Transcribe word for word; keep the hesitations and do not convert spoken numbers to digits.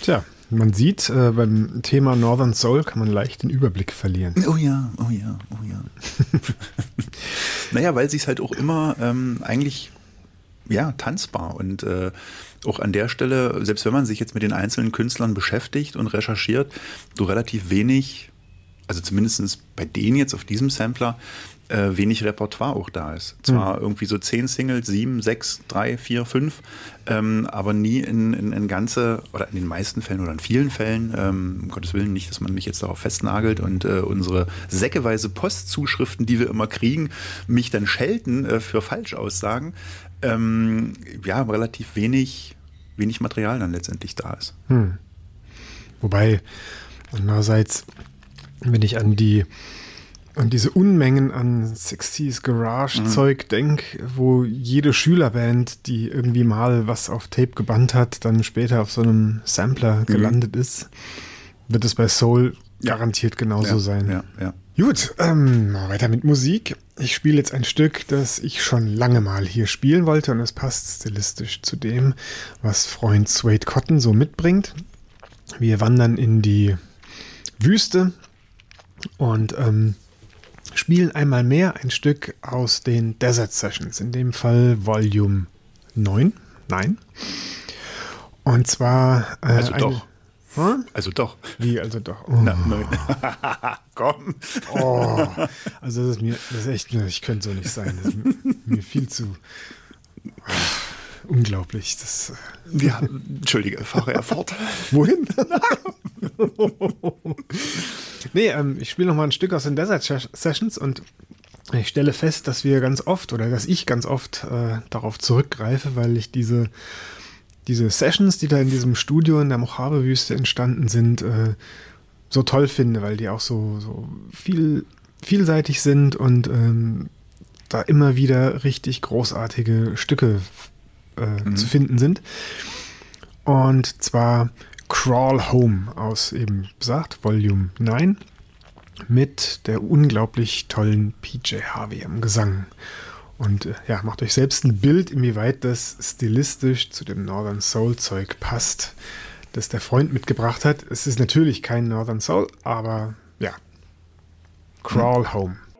Tja, man sieht, äh, beim Thema Northern Soul kann man leicht den Überblick verlieren. Oh ja, oh ja, oh ja. Naja, weil sie es halt auch immer ähm, eigentlich ja, tanzbar und äh, auch an der Stelle, selbst wenn man sich jetzt mit den einzelnen Künstlern beschäftigt und recherchiert, du relativ wenig, also zumindest bei denen jetzt auf diesem Sampler, äh, wenig Repertoire auch da ist. Zwar mhm. irgendwie so zehn Singles, sieben, sechs, drei, vier, fünf, ähm, aber nie in, in, in ganze, oder in den meisten Fällen oder in vielen Fällen, ähm, um Gottes Willen nicht, dass man mich jetzt darauf festnagelt und äh, unsere säckeweise Postzuschriften, die wir immer kriegen, mich dann schelten äh, für Falschaussagen, ähm, ja, relativ wenig, wenig Material dann letztendlich da ist. Hm. Wobei, andererseits, wenn ich an die an diese Unmengen an sechziger Garage-Zeug mhm. denke, wo jede Schülerband, die irgendwie mal was auf Tape gebannt hat, dann später auf so einem Sampler mhm. gelandet ist, wird es bei Soul ja. garantiert genauso ja. sein. Ja, ja. Gut, ähm, weiter mit Musik. Ich spiele jetzt ein Stück, das ich schon lange mal hier spielen wollte und es passt stilistisch zu dem, was Freund Suede Cotton so mitbringt. Wir wandern in die Wüste und ähm, spielen einmal mehr ein Stück aus den Desert Sessions, in dem Fall Volume neun. Nein. Und zwar... Äh, also eine, doch. Hm? Also doch. Wie, also doch? Oh. Na, nein. Komm. Oh. Also das ist mir, das ist echt, ich könnte so nicht sein. Das ist mir, mir viel zu... Unglaublich. Das, ja, entschuldige, fahre er fort. Wohin? nee, ähm, ich spiele noch mal ein Stück aus den Desert Sessions und ich stelle fest, dass wir ganz oft oder dass ich ganz oft äh, darauf zurückgreife, weil ich diese, diese Sessions, die da in diesem Studio in der Mojave-Wüste entstanden sind, äh, so toll finde, weil die auch so, so viel, vielseitig sind und ähm, da immer wieder richtig großartige Stücke Äh, mhm. zu finden sind. Und zwar Crawl Home aus eben besagt, Volume neun mit der unglaublich tollen P J Harvey am Gesang. Und äh, ja, macht euch selbst ein Bild, inwieweit das stilistisch zu dem Northern Soul Zeug passt, das der Freund mitgebracht hat. Es ist natürlich kein Northern Soul, aber ja, Crawl mhm. Home.